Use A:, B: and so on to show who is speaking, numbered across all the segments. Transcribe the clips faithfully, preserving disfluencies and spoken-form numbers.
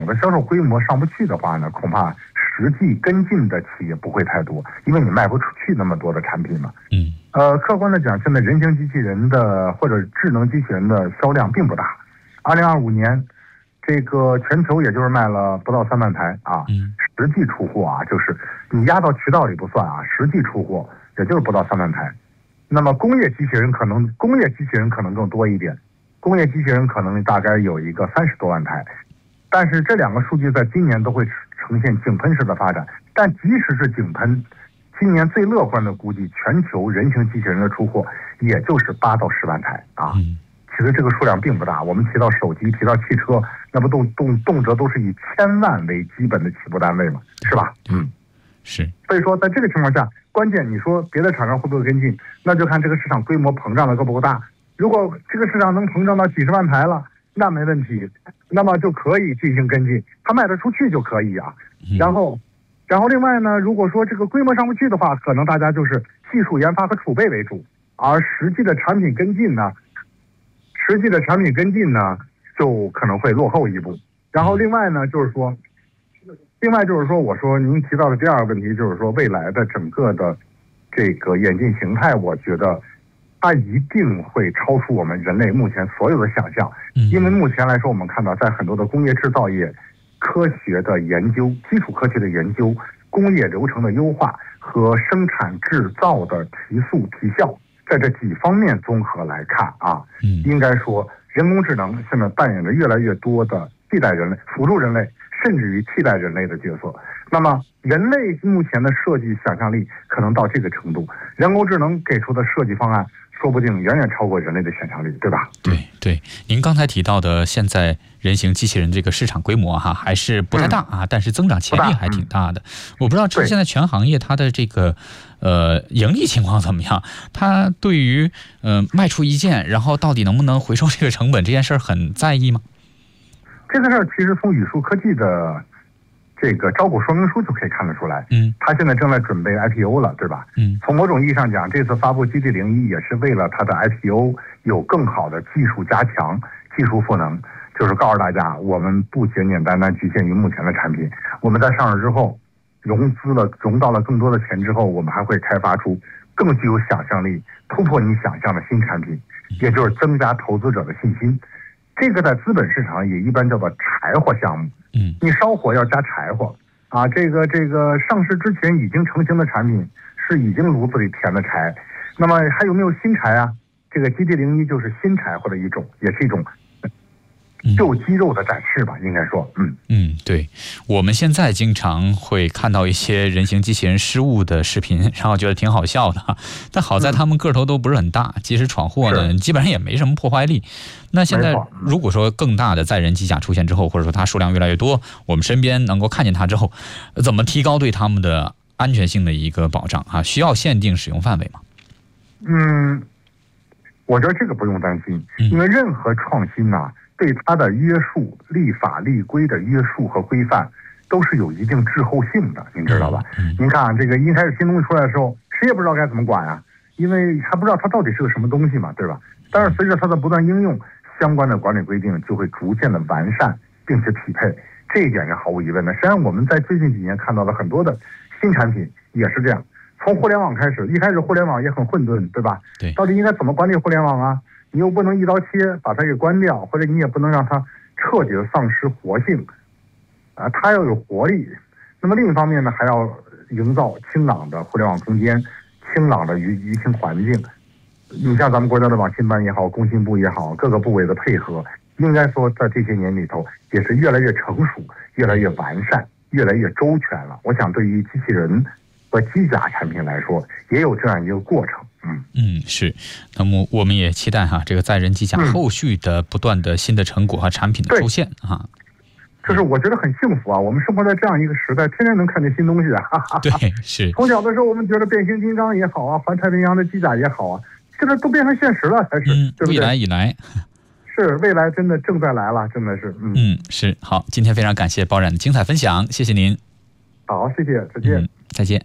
A: 的销售规模上不去的话呢，恐怕实际跟进的企业不会太多，因为你卖不出去那么多的产品嘛。
B: 嗯，
A: 呃，客观的讲，现在人形机器人的或者智能机器人的销量并不大。二零二五年，这个全球也就是卖了不到三万台啊。
B: 嗯，
A: 实际出货啊，就是你压到渠道里不算啊，实际出货也就是不到三万台。那么工业机器人可能工业机器人可能更多一点，工业机器人可能大概有一个三十多万台。但是这两个数据在今年都会呈现井喷式的发展，但即使是井喷，今年最乐观的估计，全球人形机器人的出货也就是八到十万台啊。
B: 嗯，
A: 其实这个数量并不大。我们提到手机，提到汽车，那不动动动辄都是以千万为基本的起步单位嘛，是吧？嗯，
B: 是。
A: 所以说，在这个情况下，关键你说别的厂商会不会跟进，那就看这个市场规模膨胀的够不够大。如果这个市场能膨胀到几十万台了，那没问题，那么就可以进行跟进，它卖得出去就可以啊。然后，然后另外呢，如果说这个规模上不去的话，可能大家就是技术研发和储备为主，而实际的产品跟进呢，实际的产品跟进呢，就可能会落后一步。然后另外呢，就是说，另外就是说，我说您提到的第二个问题，就是说未来的整个的这个演进形态，我觉得它一定会超出我们人类目前所有的想象。因为目前来说，我们看到在很多的工业制造业、科学的研究、基础科学的研究、工业流程的优化和生产制造的提速提效，在这几方面综合来看啊，应该说人工智能现在扮演着越来越多的替代人类、辅助人类，甚至于替代人类的角色。那么人类目前的设计想象力可能到这个程度，人工智能给出的设计方案说不定远远超过人类的想象力，对吧？
B: 对对，您刚才提到的现在人形机器人这个市场规模哈还是不太大啊，嗯、但是增长潜力还挺大的。嗯、我不知道这现在全行业它的这个呃盈利情况怎么样？它对于呃卖出一件，然后到底能不能回收这个成本这件事儿很在意吗？
A: 这个事儿其实从宇树科技的这个招股说明书就可以看得出来，嗯，他现在正在准备 I P O 了，对吧？嗯，从某种意义上讲，这次发布基地零一也是为了它的 I P O 有更好的技术加强、技术赋能，就是告诉大家，我们不简简单单局限于目前的产品，我们在上市之后融资了、融到了更多的钱之后，我们还会开发出更具有想象力、突破你想象的新产品，也就是增加投资者的信心。这个在资本市场也一般叫做柴火项目。嗯，你烧火要加柴火啊。这个这个上市之前已经成型的产品是已经炉子里填的柴，那么还有没有新柴啊？这个基地零一就是新柴火的一种，也是一种旧肌肉的展示吧，应该说，嗯
B: 嗯，对，我们现在经常会看到一些人形机器人失误的视频，然后觉得挺好笑的，但好在他们个头都不是很大，即使闯祸呢，基本上也没什么破坏力。那现在如果说更大的载人机甲出现之后，或者说它数量越来越多，我们身边能够看见它之后，怎么提高对他们的安全性的一个保障啊？需要限定使用范围吗？
A: 嗯，我觉得这个不用担心，因为任何创新呢、啊。对它的约束、立法立规的约束和规范，都是有一定滞后性的，您知道吧？嗯、您看、啊、这个一开始新东西出来的时候，谁也不知道该怎么管啊，因为还不知道它到底是个什么东西嘛，对吧？但是随着它的不断应用，相关的管理规定就会逐渐的完善，并且匹配，这一点是毫无疑问的。实际上，我们在最近几年看到了很多的新产品也是这样。从互联网开始，一开始互联网也很混沌，对吧？
B: 对，
A: 到底应该怎么管理互联网啊？你又不能一刀切把它给关掉，或者你也不能让它彻底的丧失活性，啊，它要有活力。那么另一方面呢，还要营造清朗的互联网空间、清朗的舆舆情环境。你像咱们国家的网信办也好，工信部也好，各个部委的配合，应该说在这些年里头也是越来越成熟、越来越完善、越来越周全了。我想对于机器人和机甲产品来说，也有这样一个过程。嗯
B: 嗯，是。那么我们也期待哈，这个载人机甲后续的不断的新的成果和产品的出现哈。
A: 就是我觉得很幸福啊，我们生活在这样一个时代，天天能看见新东西啊。哈哈
B: 对，是。
A: 从小的时候我们觉得变形金刚也好啊，环太平洋的机甲也好啊，现在都变成现实了，才是。
B: 嗯，
A: 对不对？
B: 未来已来。
A: 是，未来真的正在来了，真的是。嗯
B: 嗯，是。好，今天非常感谢包冉的精彩分享，谢谢您。
A: 好，谢谢，再见。
B: 嗯，再见。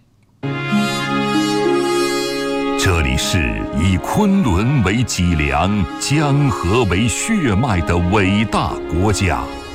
C: 这里是以昆仑为脊梁、江河为血脉的伟大国家。